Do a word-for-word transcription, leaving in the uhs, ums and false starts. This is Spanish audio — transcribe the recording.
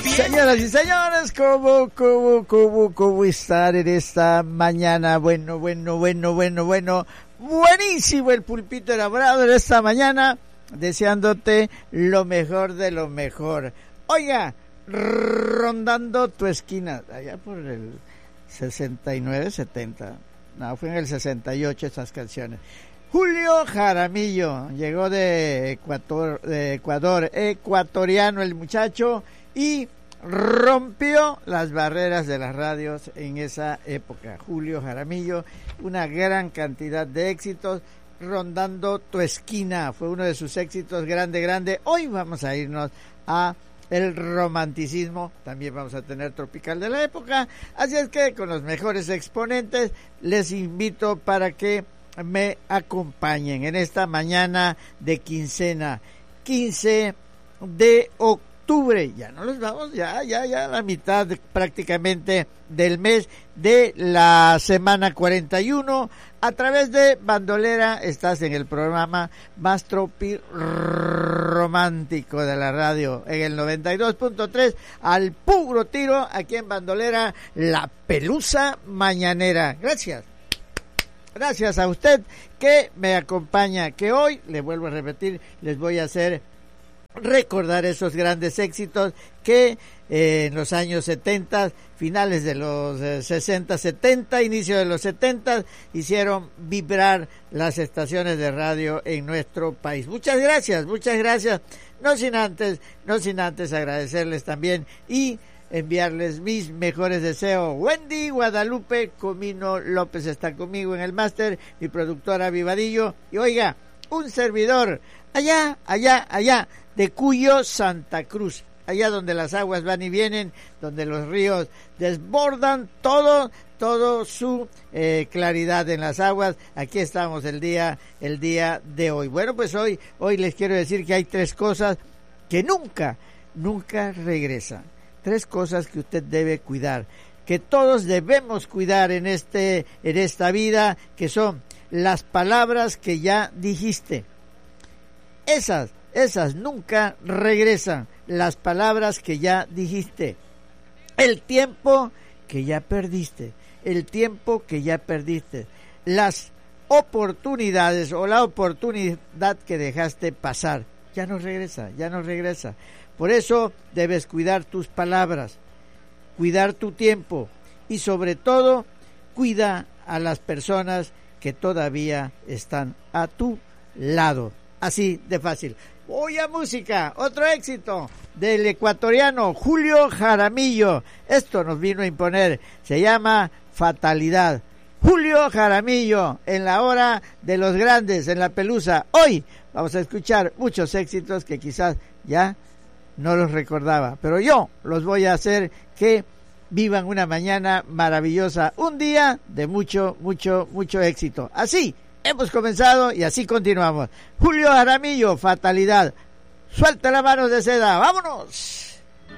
Señoras y señores, ¿cómo, cómo, cómo, cómo estar en esta mañana? Bueno, bueno, bueno, bueno, bueno, buenísimo el pulpito elaborado en esta mañana, deseándote lo mejor de lo mejor. Oiga, rondando tu esquina, allá por el sesenta y nueve, setenta, no, fue en el sesenta y ocho estas canciones. Julio Jaramillo, llegó de Ecuador, de Ecuador, ecuatoriano el muchacho, y rompió las barreras de las radios en esa época. Julio Jaramillo, una gran cantidad de éxitos, rondando tu esquina, fue uno de sus éxitos grande, grande. Hoy vamos a irnos a el romanticismo, también vamos a tener tropical de la época, así es que con los mejores exponentes les invito para que me acompañen en esta mañana de quincena, quince de octubre. Ya no nos vamos, ya, ya, ya a la mitad de, prácticamente del mes de la semana cuarenta y uno. A través de Bandolera estás en el programa más tropi romántico de la radio, en el noventa y dos punto tres, al puro tiro, aquí en Bandolera, la Pelusa Mañanera. Gracias. Gracias a usted que me acompaña, que hoy, le vuelvo a repetir, les voy a hacer recordar esos grandes éxitos que eh, en los años setenta, finales de los eh, sesenta, setenta, inicio de los setenta, hicieron vibrar las estaciones de radio en nuestro país. Muchas gracias, muchas gracias. No sin antes, no sin antes agradecerles también y enviarles mis mejores deseos. Wendy Guadalupe Comino López está conmigo en el máster, mi productora Vivadillo, y oiga, un servidor allá, allá, allá, de Cuyo, Santa Cruz, allá donde las aguas van y vienen, donde los ríos desbordan todo, todo su eh, claridad en las aguas. Aquí estamos el día, el día de hoy. Bueno, pues hoy, hoy les quiero decir que hay tres cosas que nunca, nunca regresan. Tres cosas que usted debe cuidar, que todos debemos cuidar en este, en esta vida, que son las palabras que ya dijiste. Esas, esas nunca regresan, las palabras que ya dijiste. El tiempo que ya perdiste, el tiempo que ya perdiste. Las oportunidades o la oportunidad que dejaste pasar, ya no regresa, ya no regresa. Por eso debes cuidar tus palabras, cuidar tu tiempo y sobre todo cuida a las personas que todavía están a tu lado. Así de fácil. Voy a música, otro éxito del ecuatoriano Julio Jaramillo. Esto nos vino a imponer, se llama Fatalidad. Julio Jaramillo en la hora de los grandes, en la Pelusa. Hoy vamos a escuchar muchos éxitos que quizás ya no los recordaba, pero yo los voy a hacer que vivan una mañana maravillosa, un día de mucho, mucho, mucho éxito. Así hemos comenzado y así continuamos. Julio Jaramillo, Fatalidad. Suelta la mano de seda, ¡vámonos!